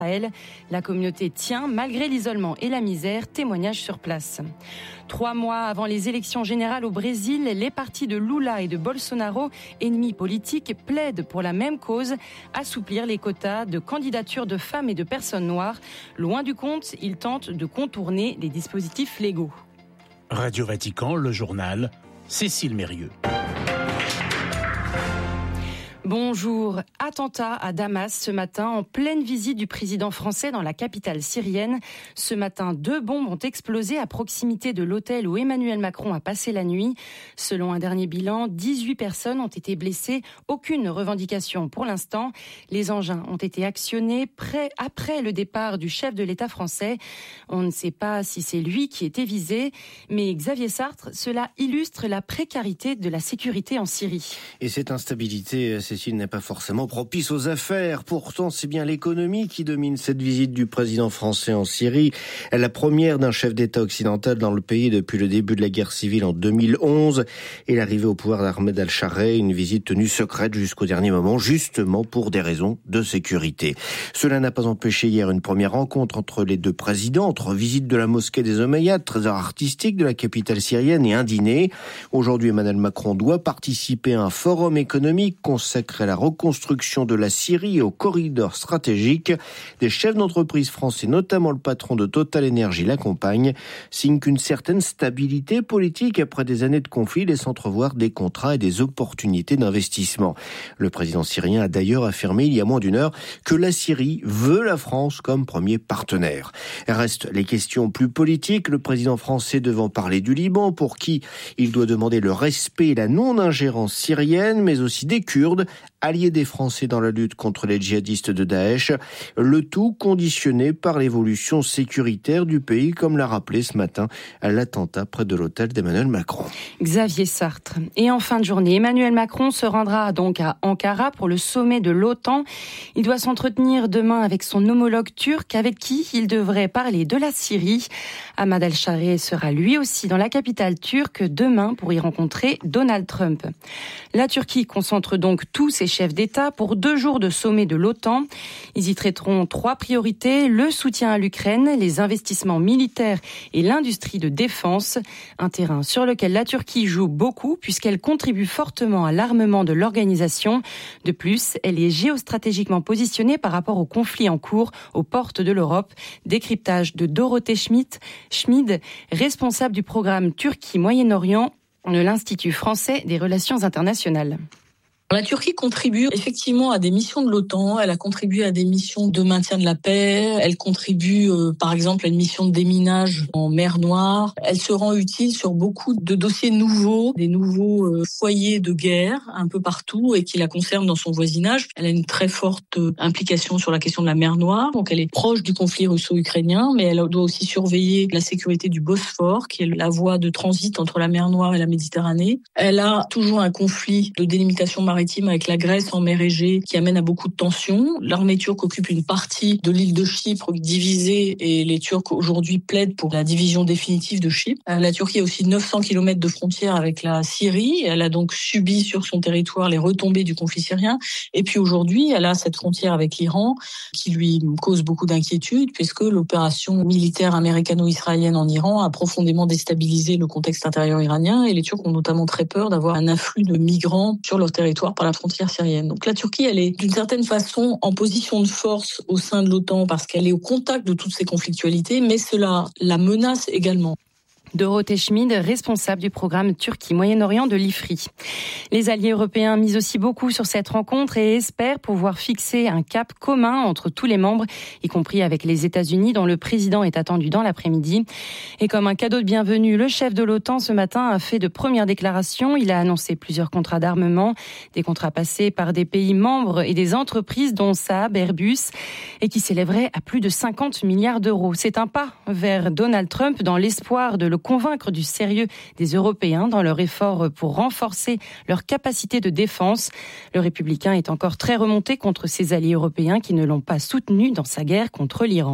La communauté tient malgré l'isolement et la misère, témoignage sur place. 3 mois avant les élections générales au Brésil, les partis de Lula et de Bolsonaro, ennemis politiques, plaident pour la même cause, assouplir les quotas de candidature de femmes et de personnes noires. Loin du compte, ils tentent de contourner les dispositifs légaux. Radio Vatican, le journal, Cécile Mérieux. Bonjour. Attentat à Damas ce matin en pleine visite du président français dans la capitale syrienne. Ce matin, 2 bombes ont explosé à proximité de l'hôtel où Emmanuel Macron a passé la nuit. Selon un dernier bilan, 18 personnes ont été blessées. Aucune revendication pour l'instant. Les engins ont été actionnés après le départ du chef de l'État français. On ne sait pas si c'est lui qui était visé, mais Xavier Sartre, cela illustre la précarité de la sécurité en Syrie. Et cette instabilité, Cécile, n'est pas forcément propice aux affaires. Pourtant, c'est bien l'économie qui domine cette visite du président français en Syrie. La première d'un chef d'État occidental dans le pays depuis le début de la guerre civile en 2011 et l'arrivée au pouvoir d'Ahmed al-Chareh, une visite tenue secrète jusqu'au dernier moment, justement pour des raisons de sécurité. Cela n'a pas empêché hier une première rencontre entre les 2 présidents, entre visite de la mosquée des Omeyyades, trésor artistique de la capitale syrienne, et un dîner. Aujourd'hui, Emmanuel Macron doit participer à un forum économique consacré à la reconstruction de la Syrie et au corridor stratégique. Des chefs d'entreprise français, notamment le patron de Total Energy, l'accompagnent, signe qu'une certaine stabilité politique après des années de conflit laisse entrevoir des contrats et des opportunités d'investissement. Le président syrien a d'ailleurs affirmé il y a moins d'1 heure que la Syrie veut la France comme premier partenaire. Restent les questions plus politiques. Le président français devant parler du Liban, pour qui il doit demander le respect et la non-ingérence syrienne, mais aussi des Kurdes, alliés des Français dans la lutte contre les djihadistes de Daesh. Le tout conditionné par l'évolution sécuritaire du pays, comme l'a rappelé ce matin l'attentat près de l'hôtel d'Emmanuel Macron. Xavier Sartre. Et en fin de journée, Emmanuel Macron se rendra donc à Ankara pour le sommet de l'OTAN. Il doit s'entretenir demain avec son homologue turc, avec qui il devrait parler de la Syrie. Ahmed al-Chareh sera lui aussi dans la capitale turque demain pour y rencontrer Donald Trump. La Turquie concentre donc tous ses chefs d'État pour 2 jours de sommet de l'OTAN. Ils y traiteront 3 priorités, le soutien à l'Ukraine, les investissements militaires et l'industrie de défense. Un terrain sur lequel la Turquie joue beaucoup puisqu'elle contribue fortement à l'armement de l'organisation. De plus, elle est géostratégiquement positionnée par rapport au conflit en cours aux portes de l'Europe. Décryptage de Dorothée Schmid, responsable du programme Turquie-Moyen-Orient de l'Institut français des relations internationales. La Turquie contribue effectivement à des missions de l'OTAN, elle a contribué à des missions de maintien de la paix, elle contribue par exemple à une mission de déminage en mer Noire. Elle se rend utile sur beaucoup de dossiers nouveaux, des nouveaux foyers de guerre un peu partout et qui la concernent dans son voisinage. Elle a une très forte implication sur la question de la mer Noire, donc elle est proche du conflit russo-ukrainien, mais elle doit aussi surveiller la sécurité du Bosphore, qui est la voie de transit entre la mer Noire et la Méditerranée. Elle a toujours un conflit de délimitation maritime avec la Grèce en mer Égée qui amène à beaucoup de tensions. L'armée turque occupe une partie de l'île de Chypre divisée et les Turcs aujourd'hui plaident pour la division définitive de Chypre. La Turquie a aussi 900 km de frontière avec la Syrie. Elle a donc subi sur son territoire les retombées du conflit syrien. Et puis aujourd'hui, elle a cette frontière avec l'Iran qui lui cause beaucoup d'inquiétude puisque l'opération militaire américano-israélienne en Iran a profondément déstabilisé le contexte intérieur iranien et les Turcs ont notamment très peur d'avoir un afflux de migrants sur leur territoire par la frontière syrienne. Donc la Turquie, elle est d'une certaine façon en position de force au sein de l'OTAN parce qu'elle est au contact de toutes ces conflictualités, mais cela la menace également. Dorothée Schmid, responsable du programme Turquie-Moyen-Orient de l'IFRI. Les alliés européens misent aussi beaucoup sur cette rencontre et espèrent pouvoir fixer un cap commun entre tous les membres, y compris avec les États-Unis, dont le président est attendu dans l'après-midi. Et comme un cadeau de bienvenue, le chef de l'OTAN ce matin a fait de premières déclarations. Il a annoncé plusieurs contrats d'armement, des contrats passés par des pays membres et des entreprises dont Saab, Airbus, et qui s'élèveraient à plus de 50 milliards d'euros. C'est un pas vers Donald Trump dans l'espoir de le convaincre du sérieux des Européens dans leur effort pour renforcer leur capacité de défense. Le républicain est encore très remonté contre ses alliés européens qui ne l'ont pas soutenu dans sa guerre contre l'Iran.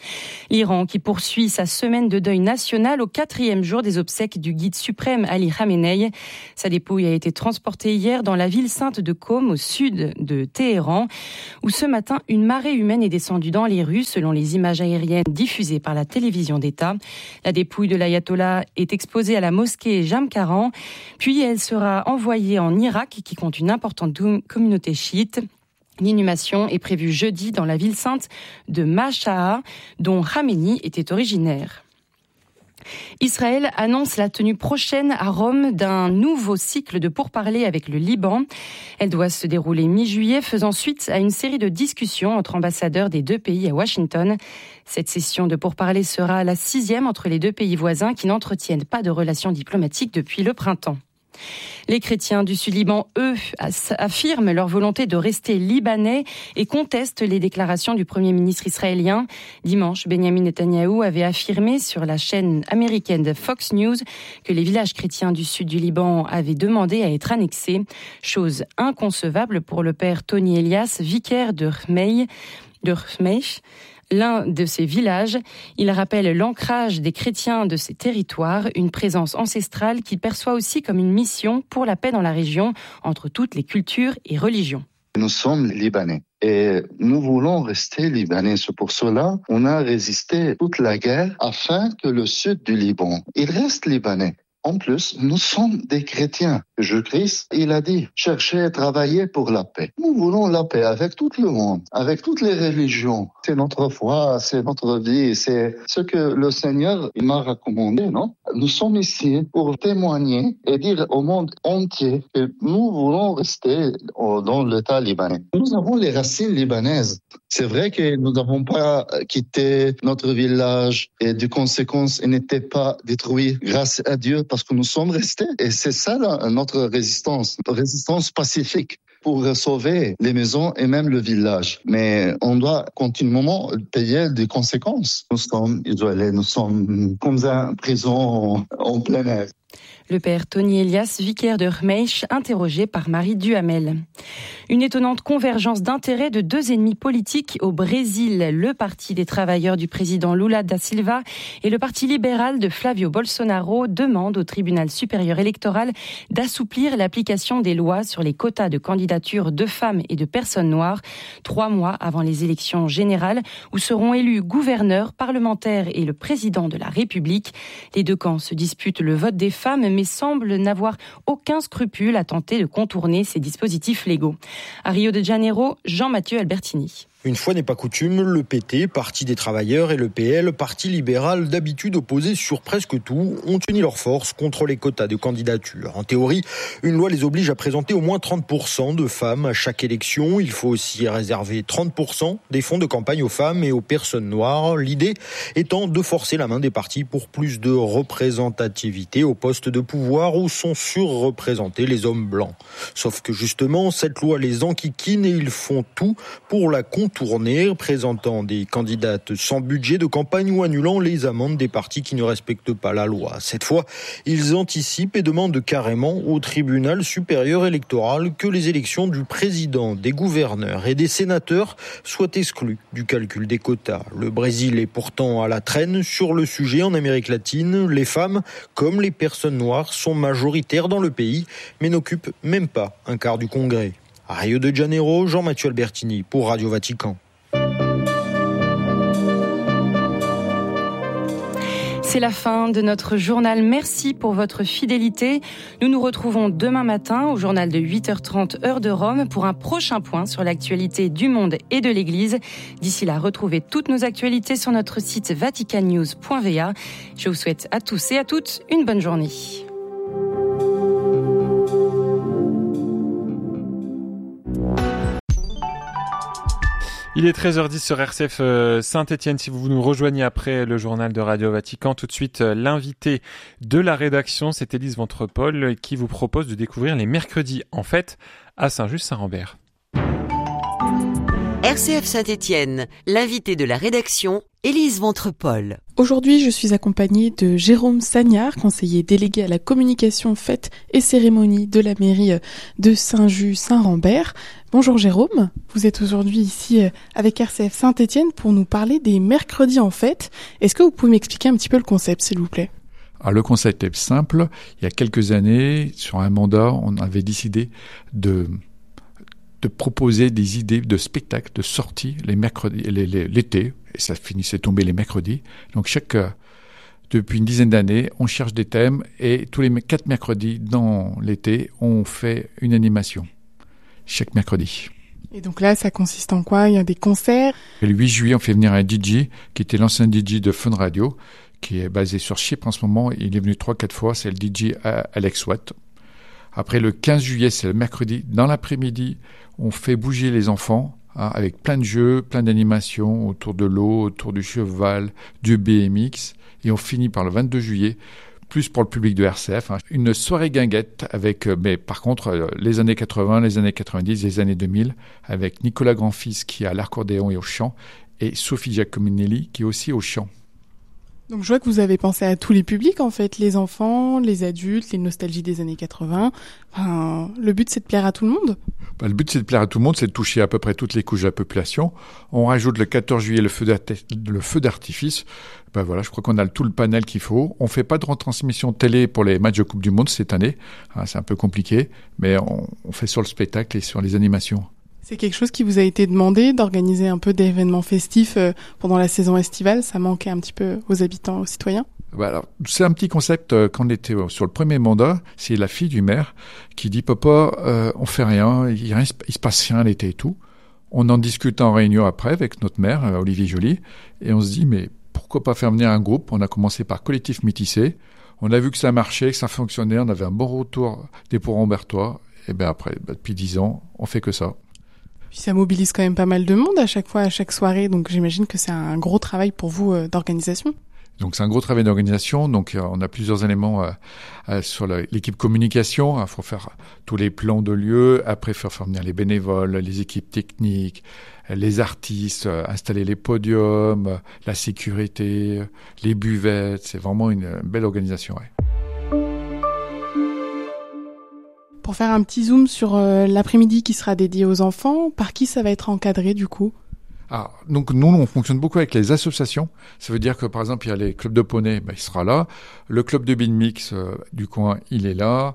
L'Iran qui poursuit sa semaine de deuil national au 4e jour des obsèques du guide suprême Ali Khamenei. Sa dépouille a été transportée hier dans la ville sainte de Qom, au sud de Téhéran, où ce matin, une marée humaine est descendue dans les rues, selon les images aériennes diffusées par la télévision d'État. La dépouille de l'ayatollah est exposée à la mosquée Jamkaran, puis elle sera envoyée en Irak, qui compte une importante communauté chiite. L'inhumation est prévue jeudi dans la ville sainte de Mashhad, dont Khamenei était originaire. Israël annonce la tenue prochaine à Rome d'un nouveau cycle de pourparlers avec le Liban. Elle doit se dérouler mi-juillet, faisant suite à une série de discussions entre ambassadeurs des deux pays à Washington. Cette session de pourparlers sera la 6e entre les deux pays voisins qui n'entretiennent pas de relations diplomatiques depuis le printemps. Les chrétiens du Sud-Liban, eux, affirment leur volonté de rester libanais et contestent les déclarations du Premier ministre israélien. Dimanche, Benjamin Netanyahou avait affirmé sur la chaîne américaine de Fox News que les villages chrétiens du sud du Liban avaient demandé à être annexés. Chose inconcevable pour le père Tony Elias, vicaire de Rmeich. L'un de ces villages, il rappelle l'ancrage des chrétiens de ces territoires, une présence ancestrale qu'il perçoit aussi comme une mission pour la paix dans la région entre toutes les cultures et religions. Nous sommes Libanais et nous voulons rester Libanais. C'est pour cela qu'on a résisté toute la guerre afin que le sud du Liban, il reste Libanais. En plus, nous sommes des chrétiens. Jésus-Christ, il a dit, cherchez à travailler pour la paix. Nous voulons la paix avec tout le monde, avec toutes les religions. C'est notre foi, c'est notre vie, c'est ce que le Seigneur m'a recommandé, non? Nous sommes ici pour témoigner et dire au monde entier que nous voulons rester dans l'État libanais. Nous avons les racines libanaises. C'est vrai que nous n'avons pas quitté notre village et de conséquence, il n'était pas détruit grâce à Dieu parce que nous sommes restés. Et c'est ça notre résistance pacifique pour sauver les maisons et même le village. Mais on doit continuellement payer des conséquences. Nous sommes isolés, nous sommes comme en prison en plein air. Le père Tony Elias, vicaire de Rmeich, interrogé par Marie Duhamel. Une étonnante convergence d'intérêts de deux ennemis politiques au Brésil. Le Parti des travailleurs du président Lula da Silva et le Parti libéral de Flavio Bolsonaro demandent au tribunal supérieur électoral d'assouplir l'application des lois sur les quotas de candidature de femmes et de personnes noires, 3 mois avant les élections générales où seront élus gouverneurs, parlementaires et le président de la République. Les deux camps se disputent le vote des femmes, mais semblent n'avoir aucun scrupule à tenter de contourner ces dispositifs légaux. À Rio de Janeiro, Jean-Mathieu Albertini. Une fois n'est pas coutume, le PT, Parti des travailleurs, et le PL, Parti libéral, d'habitude opposés sur presque tout, ont uni leurs forces contre les quotas de candidature. En théorie, une loi les oblige à présenter au moins 30% de femmes à chaque élection. Il faut aussi réserver 30% des fonds de campagne aux femmes et aux personnes noires. L'idée étant de forcer la main des partis pour plus de représentativité aux postes de pouvoir où sont surreprésentés les hommes blancs. Sauf que justement, cette loi les enquiquine et ils font tout pour la contourner, présentant des candidates sans budget de campagne ou annulant les amendes des partis qui ne respectent pas la loi. Cette fois, ils anticipent et demandent carrément au tribunal supérieur électoral que les élections du président, des gouverneurs et des sénateurs soient exclues du calcul des quotas. Le Brésil est pourtant à la traîne sur le sujet en Amérique latine. Les femmes, comme les personnes noires, sont majoritaires dans le pays, mais n'occupent même pas un quart du Congrès. À Rio de Janeiro, Jean-Mathieu Albertini pour Radio Vatican. C'est la fin de notre journal. Merci pour votre fidélité. Nous nous retrouvons demain matin au journal de 8h30 heure de Rome pour un prochain point sur l'actualité du monde et de l'Église. D'ici là, retrouvez toutes nos actualités sur notre site vaticannews.va. Je vous souhaite à tous et à toutes une bonne journée. Il est 13h10 sur RCF Saint-Étienne. Si vous nous rejoignez après le journal de Radio Vatican, tout de suite l'invité de la rédaction, c'est Élise Ventrepol qui vous propose de découvrir les mercredis en fête à Saint-Just-Saint-Rambert. RCF Saint-Étienne, l'invité de la rédaction, Élise Ventrepol. Aujourd'hui, je suis accompagnée de Jérôme Sagnard, conseiller délégué à la communication, fêtes et cérémonies de la mairie de Saint-Just-Saint-Rambert. Bonjour Jérôme, vous êtes aujourd'hui ici avec RCF Saint-Étienne pour nous parler des mercredis en fête. Est-ce que vous pouvez m'expliquer un petit peu le concept, s'il vous plaît ? Alors, le concept est simple. Il y a quelques années, sur un mandat, on avait décidé de proposer des idées de spectacles, de sorties les mercredis, l'été, et ça finissait tomber les mercredis. Donc depuis une dizaine d'années, on cherche des thèmes et tous les 4 mercredis dans l'été, on fait une animation, chaque mercredi. Et donc là, ça consiste en quoi ? Il y a des concerts ? Et le 8 juillet, on fait venir un DJ qui était l'ancien DJ de Fun Radio, qui est basé sur Chypre en ce moment. Il est venu 3-4 fois, c'est le DJ Alex Watt. Après le 15 juillet, c'est le mercredi. Dans l'après-midi, on fait bouger les enfants avec plein de jeux, plein d'animations autour de l'eau, autour du cheval, du BMX. Et on finit par le 22 juillet, plus pour le public de RCF, une soirée guinguette avec, mais par contre, les années 80, les années 90, les années 2000, avec Nicolas Grandfils qui est à l'accordéon et au chant, et Sophie Giacominelli qui est aussi au chant. Donc je vois que vous avez pensé à tous les publics en fait, les enfants, les adultes, les nostalgies des années 80. Le but c'est de plaire à tout le monde ? Le but c'est de plaire à tout le monde, c'est de toucher à peu près toutes les couches de la population. On rajoute le 14 juillet le feu d'artifice. Voilà, je crois qu'on a tout le panel qu'il faut. On fait pas de retransmission télé pour les matchs de Coupe du Monde cette année. C'est un peu compliqué, mais on fait sur le spectacle et sur les animations. C'est quelque chose qui vous a été demandé d'organiser un peu d'événements festifs pendant la saison estivale ? Ça manquait un petit peu aux habitants, aux citoyens ? Alors, c'est un petit concept. Quand on était sur le premier mandat, c'est la fille du maire qui dit « Papa, on fait rien, il se passe rien l'été et tout ». On en discute en réunion après avec notre maire, Olivier Joly, et on se dit « Mais pourquoi pas faire venir un groupe ?» On a commencé par Collectif Métissé. On a vu que ça marchait, que ça fonctionnait, on avait un bon retour des Pau-Rambertois. Et après, depuis 10 ans, on fait que ça. Puis ça mobilise quand même pas mal de monde à chaque fois, à chaque soirée. Donc j'imagine que c'est un gros travail pour vous d'organisation. Donc c'est un gros travail d'organisation. Donc on a plusieurs éléments sur l'équipe communication. Il faut faire tous les plans de lieu. Après, faire venir les bénévoles, les équipes techniques, les artistes, installer les podiums, la sécurité, les buvettes. C'est vraiment une belle organisation. Ouais. Pour faire un petit zoom sur l'après-midi qui sera dédié aux enfants, par qui ça va être encadré du coup ? Donc nous, on fonctionne beaucoup avec les associations. Ça veut dire que par exemple, il y a les clubs de poney, il sera là. Le club de BMX du coin, il est là.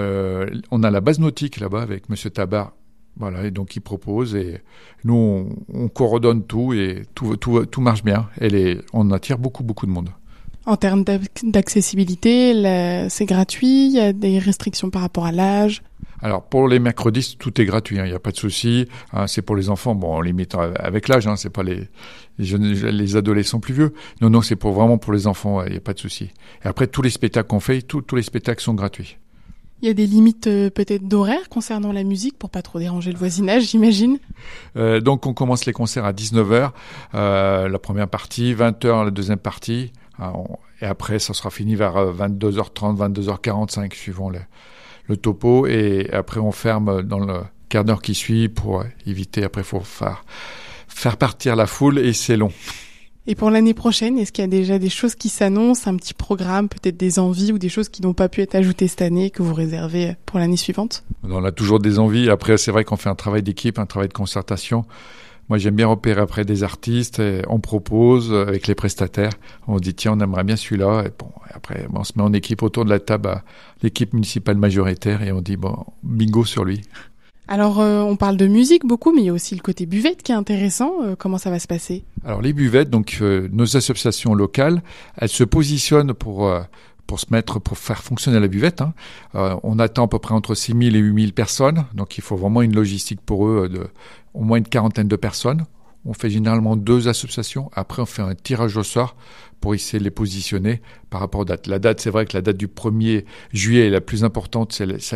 On a la base nautique là-bas avec Monsieur Tabar. Voilà, et donc il propose et nous, on coordonne tout et tout marche bien. On attire beaucoup de monde. En termes d'accessibilité, c'est gratuit, il y a des restrictions par rapport à l'âge. Alors pour les mercredis, tout est gratuit, il n'y a pas de souci. C'est pour les enfants, on limite avec l'âge, c'est pas les jeunes, les adolescents plus vieux. Non, c'est vraiment pour les enfants, il n'y a pas de souci. Et après tous les spectacles qu'on fait, tous les spectacles sont gratuits. Il y a des limites peut-être d'horaire concernant la musique pour pas trop déranger le voisinage, j'imagine. Donc on commence les concerts à 19h, la première partie, 20h la deuxième partie. Et après, ça sera fini vers 22h30, 22h45, suivant le topo. Et après, on ferme dans le quart d'heure qui suit pour éviter. Après, il faut faire partir la foule et c'est long. Et pour l'année prochaine, est-ce qu'il y a déjà des choses qui s'annoncent, un petit programme, peut-être des envies ou des choses qui n'ont pas pu être ajoutées cette année que vous réservez pour l'année suivante ? On a toujours des envies. Après, c'est vrai qu'on fait un travail d'équipe, un travail de concertation. Moi, j'aime bien repérer après des artistes. Et on propose avec les prestataires. On dit, tiens, on aimerait bien celui-là. Et après, on se met en équipe autour de la table à l'équipe municipale majoritaire et on dit, bingo sur lui. Alors, on parle de musique beaucoup, mais il y a aussi le côté buvette qui est intéressant. Comment ça va se passer ? Alors, les buvettes, donc nos associations locales, elles se positionnent pour faire fonctionner la buvette. On attend à peu près entre 6 000 et 8 000 personnes. Donc, il faut vraiment une logistique pour eux de au moins une quarantaine de personnes. On fait généralement 2 associations. Après, on fait un tirage au sort pour essayer de les positionner par rapport aux dates. La date, c'est vrai que la date du 1er juillet est la plus importante.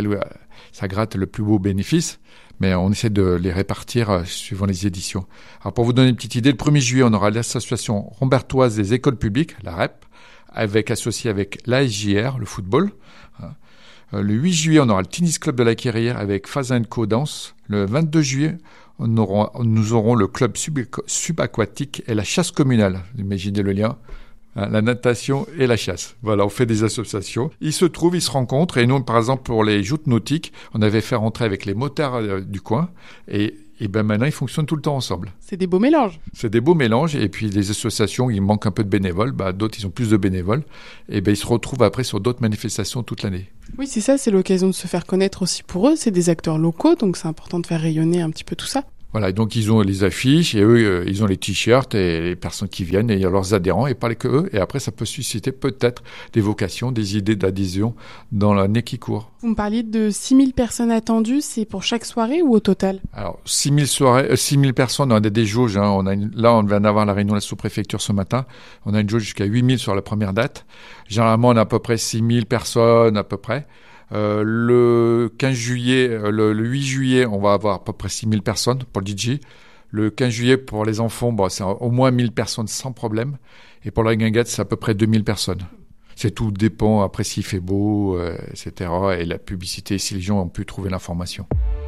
Ça gratte le plus beau bénéfice. Mais on essaie de les répartir suivant les éditions. Alors, pour vous donner une petite idée, le 1er juillet, on aura l'association rambertoise des écoles publiques, la REP, associé avec l'ASJR, le football. Le 8 juillet, on aura le tennis club de la Quérière avec Faza & Co Danse. Le 22 juillet, nous aurons le club subaquatique et la chasse communale. Imaginez le lien. La natation et la chasse. Voilà, on fait des associations. Ils se rencontrent. Et nous, par exemple, pour les joutes nautiques, on avait fait rentrer avec les motards du coin. Et ben maintenant, ils fonctionnent tout le temps ensemble. C'est des beaux mélanges. C'est des beaux mélanges. Et puis, les associations, il manque un peu de bénévoles. D'autres, ils ont plus de bénévoles. Et ben, ils se retrouvent après sur d'autres manifestations toute l'année. Oui, c'est ça. C'est l'occasion de se faire connaître aussi pour eux. C'est des acteurs locaux. Donc, c'est important de faire rayonner un petit peu tout ça. Voilà, donc ils ont les affiches et eux, ils ont les t-shirts et les personnes qui viennent et il y a leurs adhérents et parler que eux. Et après, ça peut susciter peut-être des vocations, des idées d'adhésion dans l'année qui court. Vous me parliez de 6000 personnes attendues, c'est pour chaque soirée ou au total? Alors, 6000 personnes, on a des jauges. Là, on vient d'avoir la réunion de la sous-préfecture ce matin. On a une jauge jusqu'à 8000 sur la première date. Généralement, on a à peu près 6000 personnes à peu près. Le 15 juillet, le 8 juillet, on va avoir à peu près 6000 personnes pour le DJ. Le 15 juillet, pour les enfants, c'est au moins 1000 personnes sans problème. Et pour la guinguette, c'est à peu près 2000 personnes. C'est tout dépend après s'il fait beau, etc. Et la publicité, si les gens ont pu trouver l'information.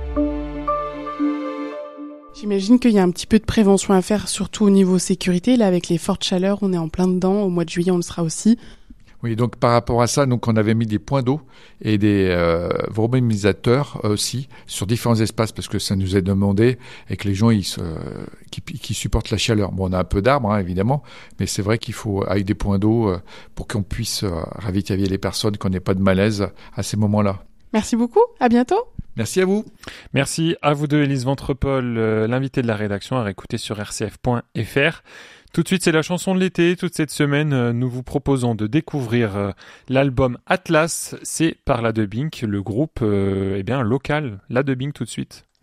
J'imagine qu'il y a un petit peu de prévention à faire, surtout au niveau sécurité. Là, avec les fortes chaleurs, on est en plein dedans. Au mois de juillet, on le sera aussi. Oui, donc par rapport à ça, donc on avait mis des points d'eau et des verbalisateurs aussi sur différents espaces parce que ça nous est demandé et que les gens qui supportent la chaleur. Bon, on a un peu d'arbres évidemment, mais c'est vrai qu'il faut avec des points d'eau pour qu'on puisse ravitailler les personnes, qu'on n'ait pas de malaise à ces moments-là. Merci beaucoup, à bientôt. Merci à vous. Merci à vous deux, Élise Ventrepol, l'invité de la rédaction à réécouter sur rcf.fr. Tout de suite, c'est la chanson de l'été. Toute cette semaine, nous vous proposons de découvrir l'album Atlas. C'est par La Dubbing, le groupe local. La Dubbing tout de suite.